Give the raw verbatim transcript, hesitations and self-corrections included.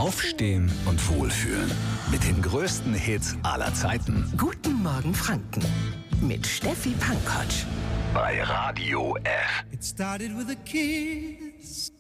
Aufstehen und wohlfühlen. Mit den größten Hits aller Zeiten. Guten Morgen Franken mit Steffi Pankotsch. Bei Radio F. It started with a kiss.